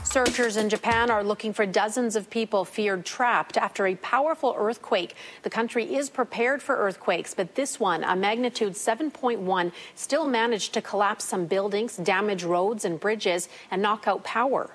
Searchers in Japan are looking for dozens of people feared trapped after a powerful earthquake. The country is prepared for earthquakes, but this one, a magnitude 7.1, still managed to collapse some buildings, damage roads and bridges, and knock out power.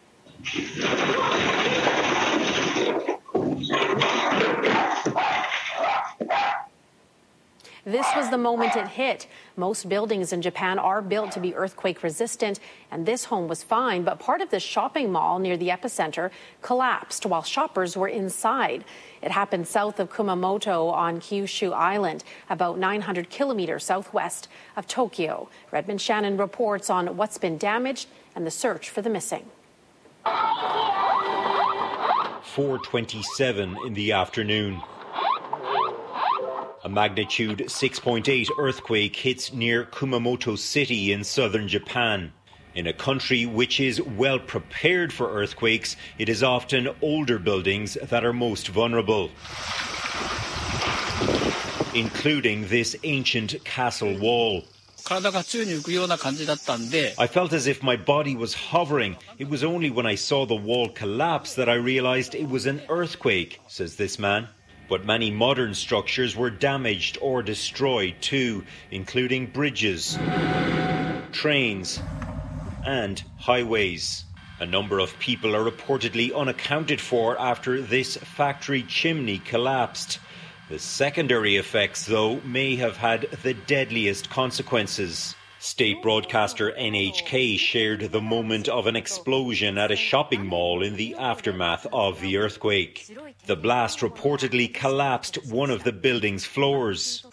This was the moment it hit. Most buildings in Japan are built to be earthquake resistant, and this home was fine, but part of the shopping mall near the epicenter collapsed while shoppers were inside. It happened south of Kumamoto on Kyushu Island, about 900 kilometers southwest of Tokyo. Redmond Shannon reports on what's been damaged and the search for the missing. 4:27 in the afternoon. A magnitude 6.8 earthquake hits near Kumamoto City in southern Japan. In a country which is well prepared for earthquakes, it is often older buildings that are most vulnerable, including this ancient castle wall. I felt as if my body was hovering. It was only when I saw the wall collapse that I realised it was an earthquake, says this man. But many modern structures were damaged or destroyed too, including bridges, trains and highways. A number of people are reportedly unaccounted for after this factory chimney collapsed. The secondary effects, though, may have had the deadliest consequences. State broadcaster NHK shared the moment of an explosion at a shopping mall in the aftermath of the earthquake. The blast reportedly collapsed one of the building's floors.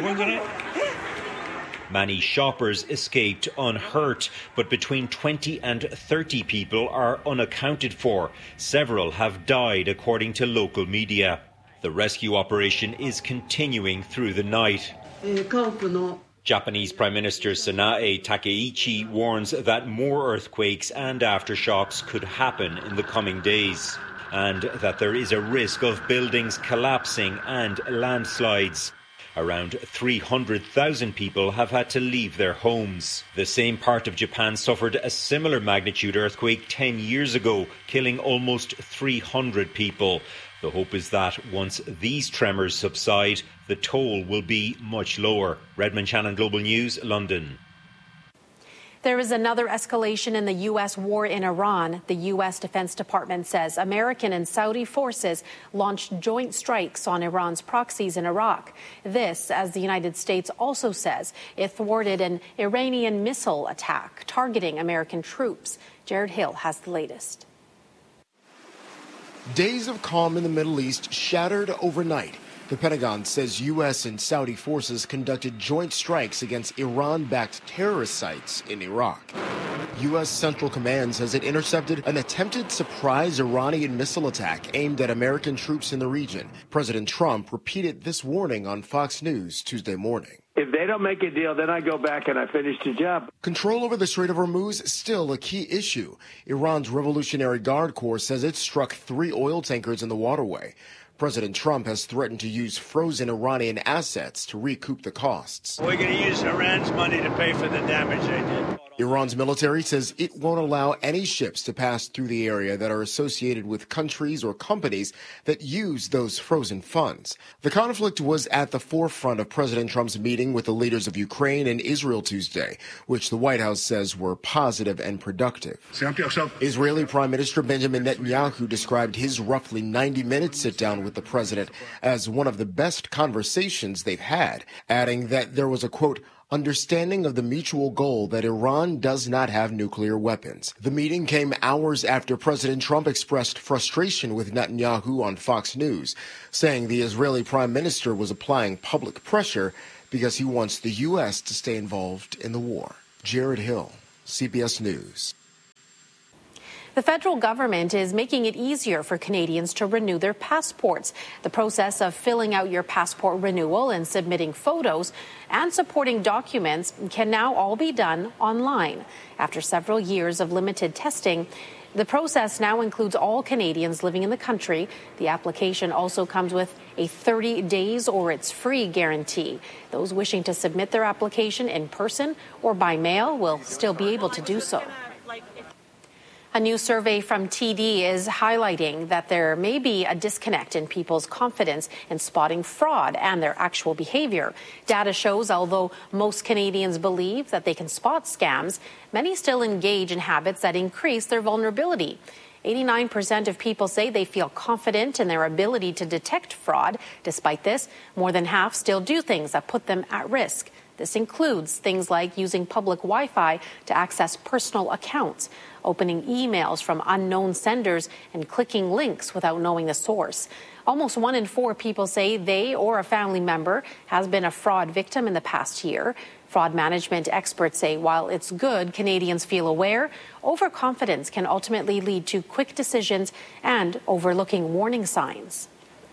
Many shoppers escaped unhurt, but between 20 and 30 people are unaccounted for. Several have died, according to local media. The rescue operation is continuing through the night. Japanese Prime Minister Sanae Takeichi warns that more earthquakes and aftershocks could happen in the coming days, and that there is a risk of buildings collapsing and landslides. Around 300,000 people have had to leave their homes. The same part of Japan suffered a similar magnitude earthquake 10 years ago, killing almost 300 people. The hope is that once these tremors subside, the toll will be much lower. Redmond Shannon, Global News, London. There is another escalation in the U.S. war in Iran. The U.S. Defense Department says American and Saudi forces launched joint strikes on Iran's proxies in Iraq. This, as the United States also says, it thwarted an Iranian missile attack targeting American troops. Jared Hill has the latest. Days of calm in the Middle East shattered overnight. The Pentagon says U.S. and Saudi forces conducted joint strikes against Iran-backed terrorist sites in Iraq. U.S. Central Command says it intercepted an attempted surprise Iranian missile attack aimed at American troops in the region. President Trump repeated this warning on Fox News Tuesday morning. If they don't make a deal, then I go back and I finish the job. Control over the Strait of Hormuz is still a key issue. Iran's Revolutionary Guard Corps says it struck 3 oil tankers in the waterway. President Trump has threatened to use frozen Iranian assets to recoup the costs. We're going to use Iran's money to pay for the damage they did. Iran's military says it won't allow any ships to pass through the area that are associated with countries or companies that use those frozen funds. The conflict was at the forefront of President Trump's meeting with the leaders of Ukraine and Israel Tuesday, which the White House says were positive and productive. Israeli Prime Minister Benjamin Netanyahu described his roughly 90-minute sit-down with the president as one of the best conversations they've had, adding that there was a, quote, understanding of the mutual goal that Iran does not have nuclear weapons. The meeting came hours after President Trump expressed frustration with Netanyahu on Fox News, saying the Israeli prime minister was applying public pressure because he wants the U.S. to stay involved in the war. Jared Hill, CBS News. The federal government is making it easier for Canadians to renew their passports. The process of filling out your passport renewal and submitting photos and supporting documents can now all be done online. After several years of limited testing, the process now includes all Canadians living in the country. The application also comes with a 30 days or it's free guarantee. Those wishing to submit their application in person or by mail will still be able to do so. A new survey from TD is highlighting that there may be a disconnect in people's confidence in spotting fraud and their actual behavior. Data shows although most Canadians believe that they can spot scams, many still engage in habits that increase their vulnerability. 89% of people say they feel confident in their ability to detect fraud. Despite this, more than half still do things that put them at risk. This includes things like using public Wi-Fi to access personal accounts, opening emails from unknown senders, and clicking links without knowing the source. Almost 1 in 4 people say they or a family member has been a fraud victim in the past year. Fraud management experts say while it's good Canadians feel aware, overconfidence can ultimately lead to quick decisions and overlooking warning signs.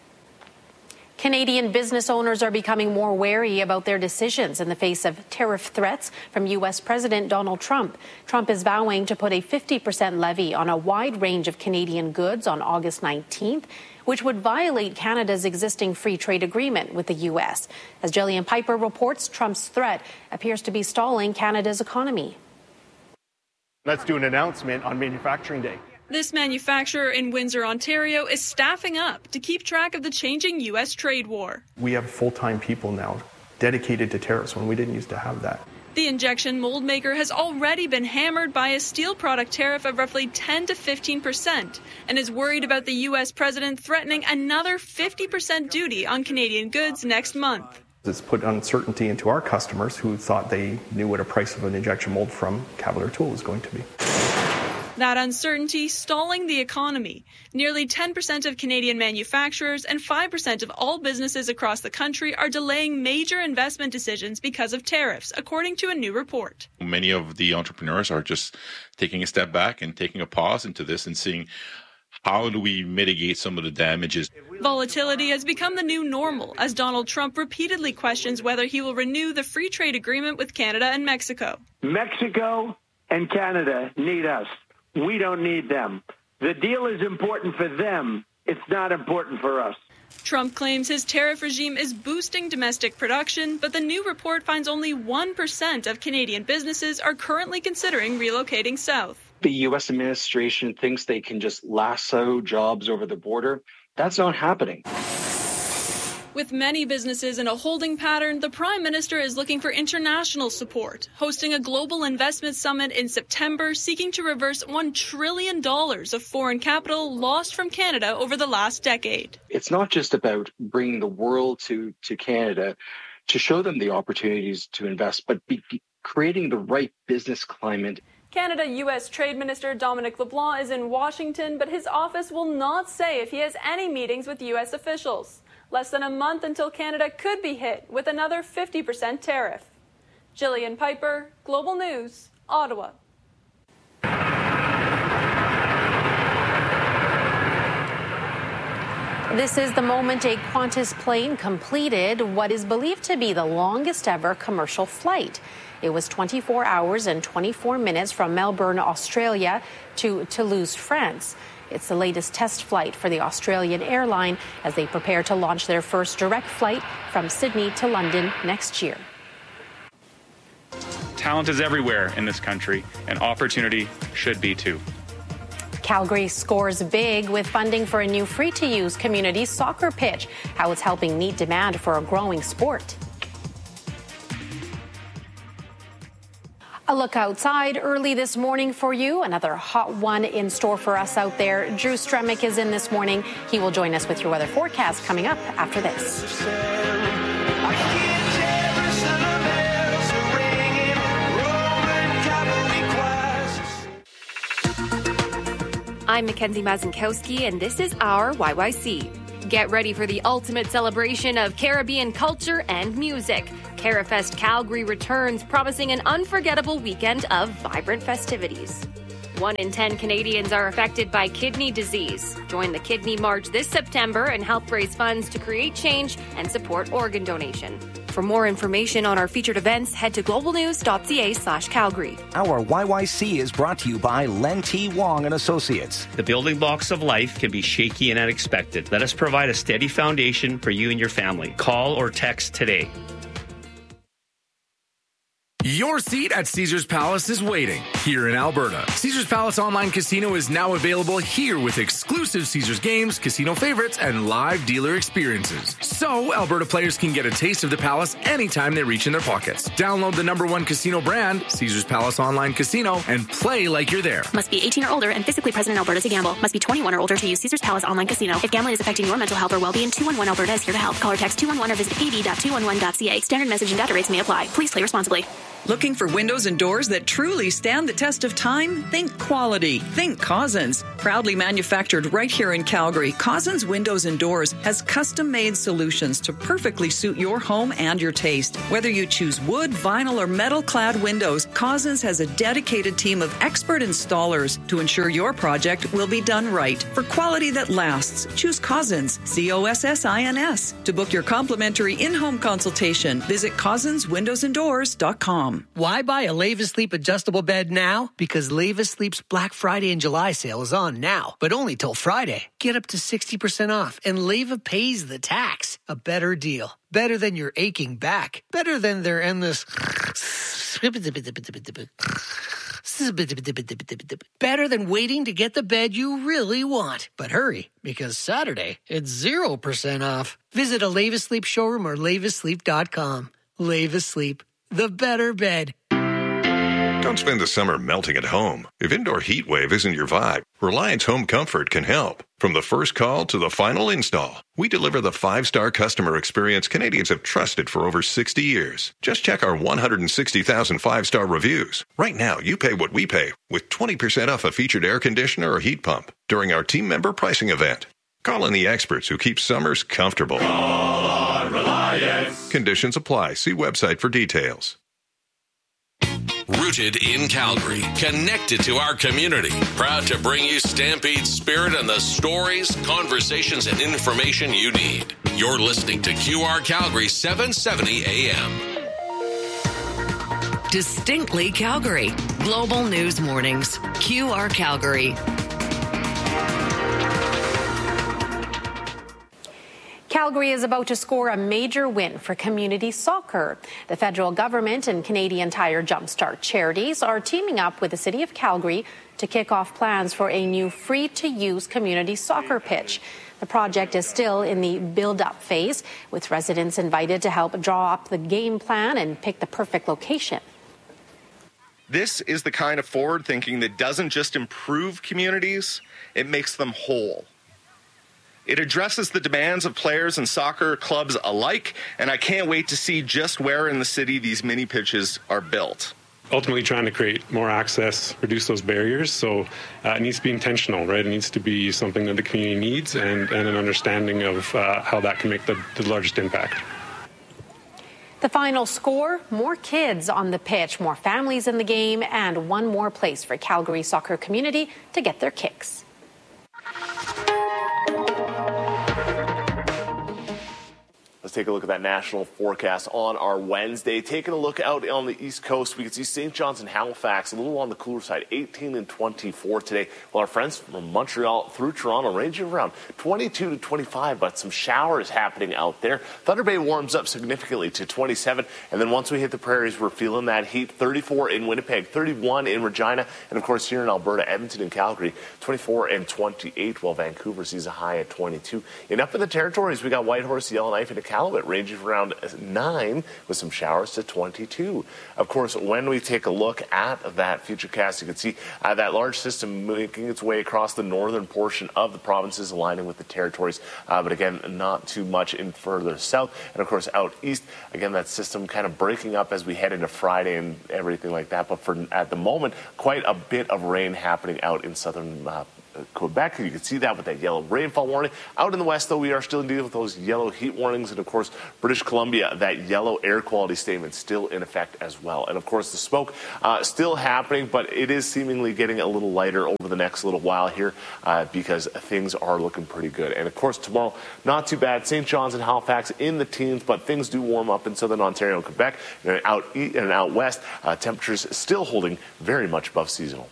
Canadian business owners are becoming more wary about their decisions in the face of tariff threats from U.S. President Donald Trump. Trump is vowing to put a 50% levy on a wide range of Canadian goods on August 19th, which would violate Canada's existing free trade agreement with the U.S. As Jillian Piper reports, Trump's threat appears to be stalling Canada's economy. Let's do an announcement on Manufacturing Day. This manufacturer in Windsor, Ontario, is staffing up to keep track of the changing U.S. trade war. We have full-time people now dedicated to tariffs when we didn't used to have that. The injection mold maker has already been hammered by a steel product tariff of roughly 10 to 15% and is worried about the U.S. president threatening another 50% duty on Canadian goods next month. It's put uncertainty into our customers who thought they knew what a price of an injection mold from Cavalier Tool was going to be. That uncertainty stalling the economy. Nearly 10% of Canadian manufacturers and 5% of all businesses across the country are delaying major investment decisions because of tariffs, according to a new report. Many of the entrepreneurs are just taking a step back and taking a pause into this and seeing how do we mitigate some of the damages. Volatility has become the new normal as Donald Trump repeatedly questions whether he will renew the free trade agreement with Canada and Mexico. Mexico and Canada need us. We don't need them. The deal is important for them. It's not important for us. Trump claims his tariff regime is boosting domestic production, but the new report finds only 1% of Canadian businesses are currently considering relocating south. The U.S. administration thinks they can just lasso jobs over the border. That's not happening. With many businesses in a holding pattern, the Prime Minister is looking for international support, hosting a global investment summit in September seeking to reverse $1 trillion of foreign capital lost from Canada over the last decade. It's not just about bringing the world to Canada to show them the opportunities to invest, but creating the right business climate. Canada-U.S. Trade Minister Dominic LeBlanc is in Washington, but his office will not say if he has any meetings with U.S. officials. Less than a month until Canada could be hit with another 50% tariff. Jillian Piper, Global News, Ottawa. This is the moment a Qantas plane completed what is believed to be the longest ever commercial flight. It was 24 hours and 24 minutes from Melbourne, Australia to Toulouse, France. It's the latest test flight for the Australian airline as they prepare to launch their first direct flight from Sydney to London next year. Talent is everywhere in this country, and opportunity should be too. Calgary scores big with funding for a new free-to-use community soccer pitch, how it's helping meet demand for a growing sport. A look outside early this morning for you. Another hot one in store for us out there. Drew Stremick is in this morning. He will join us with your weather forecast coming up after this. I'm Mackenzie Mazinkowski, and this is our YYC. Get ready for the ultimate celebration of Caribbean culture and music. CariFest Calgary returns, promising an unforgettable weekend of vibrant festivities. 1 in 10 Canadians are affected by kidney disease. Join the Kidney March this September and help raise funds to create change and support organ donation. For more information on our featured events, head to globalnews.ca/Calgary. Our YYC is brought to you by Len T. Wong and Associates. The building blocks of life can be shaky and unexpected. Let us provide a steady foundation for you and your family. Call or text today. Your seat at Caesars Palace is waiting here in Alberta. Caesars Palace Online Casino is now available here with exclusive Caesars games, casino favorites, and live dealer experiences. So Alberta players can get a taste of the Palace anytime they reach in their pockets. Download the #1 casino brand, Caesars Palace Online Casino, and play like you're there. Must be 18 or older and physically present in Alberta to gamble. Must be 21 or older to use Caesars Palace Online Casino. If gambling is affecting your mental health or well-being, 211 Alberta is here to help. Call or text 211 or visit pd.211.ca. Standard message and data rates may apply. Please play responsibly. Looking for windows and doors that truly stand the test of time? Think quality. Think Cousins. Proudly manufactured right here in Calgary, Cousins Windows and Doors has custom-made solutions to perfectly suit your home and your taste. Whether you choose wood, vinyl, or metal-clad windows, Cousins has a dedicated team of expert installers to ensure your project will be done right. For quality that lasts, choose Cousins, COSSINS. To book your complimentary in-home consultation, visit CousinsWindowsandDoors.com. Why buy a Leva Sleep adjustable bed now? Because Leva Sleep's Black Friday and July sale is on now, but only till Friday. Get up to 60% off, and Leva pays the tax. A better deal. Better than your aching back. Better than their endless... Better than waiting to get the bed you really want. But hurry, because Saturday, it's 0% off. Visit a Leva Sleep showroom or levasleep.com. Leva Sleep. The better bed. Don't spend the summer melting at home. If indoor heat wave isn't your vibe, Reliance Home Comfort can help. From the first call to the final install, we deliver the 5-star customer experience Canadians have trusted for over 60 years. Just check our 160,000 5-star reviews. Right now, you pay what we pay with 20% off a featured air conditioner or heat pump during our team member pricing event. Call in the experts who keep summers comfortable. Call on Reliance. Conditions apply. See website for details. Rooted in Calgary, connected to our community, proud to bring you Stampede's spirit and the stories, conversations, and information you need. You're listening to QR Calgary 770 AM. Distinctly Calgary. Global News Mornings. QR Calgary. Calgary is about to score a major win for community soccer. The federal government and Canadian Tire Jumpstart Charities are teaming up with the City of Calgary to kick off plans for a new free-to-use community soccer pitch. The project is still in the build-up phase, with residents invited to help draw up the game plan and pick the perfect location. This is the kind of forward thinking that doesn't just improve communities, it makes them whole. It addresses the demands of players and soccer clubs alike, and I can't wait to see just where in the city these mini pitches are built. Ultimately trying to create more access, reduce those barriers, so it needs to be intentional, right? It needs to be something that the community needs and an understanding of how that can make the largest impact. The final score, more kids on the pitch, more families in the game, and one more place for Calgary soccer community to get their kicks. Let's take a look at that national forecast on our Wednesday. Taking a look out on the East Coast, we can see St. John's and Halifax a little on the cooler side, 18 and 24 today. While our friends from Montreal through Toronto ranging around 22 to 25, but some showers happening out there. Thunder Bay warms up significantly to 27, and then once we hit the prairies, we're feeling that heat. 34 in Winnipeg, 31 in Regina, and of course here in Alberta, Edmonton and Calgary, 24 and 28, while Vancouver sees a high at 22. And up in the territories, we got Whitehorse, Yellowknife, and Iqaluit ranging around 9 with some showers to 22. Of course, when we take a look at that futurecast, you can see that large system making its way across the northern portion of the provinces, aligning with the territories. But again, not too much in further south. And of course, out east, again, that system kind of breaking up as we head into Friday and everything like that. But for at the moment, quite a bit of rain happening out in southern Quebec. You can see that with that yellow rainfall warning. Out in the west, though, we are still dealing with those yellow heat warnings. And, of course, British Columbia, that yellow air quality statement still in effect as well. And, of course, the smoke still happening, but it is seemingly getting a little lighter over the next little while here because things are looking pretty good. And, of course, tomorrow, not too bad. St. John's and Halifax in the teens, but things do warm up in southern Ontario and Quebec. And out west, temperatures still holding very much above seasonal.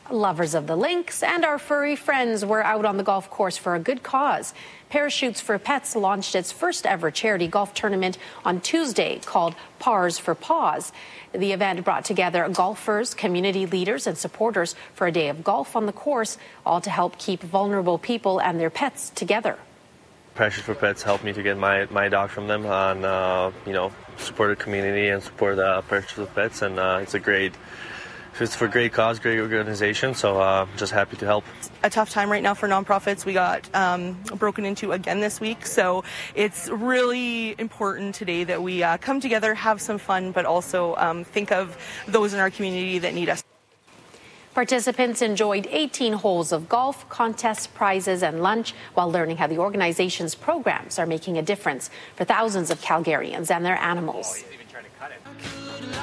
Lovers of the links and our furry friends were out on the golf course for a good cause. Parachutes for Pets launched its first ever charity golf tournament on Tuesday called Pars for Paws. The event brought together golfers, community leaders, and supporters for a day of golf on the course, all to help keep vulnerable people and their pets together. Parachutes for Pets helped me to get my dog from them on, support the community and support Parachutes for Pets, and it's for a great cause, great organization, so just happy to help. A tough time right now for nonprofits. We got broken into again this week, so it's really important today that we come together, have some fun, but also think of those in our community that need us. Participants enjoyed 18 holes of golf, contests, prizes, and lunch while learning how the organization's programs are making a difference for thousands of Calgarians and their animals.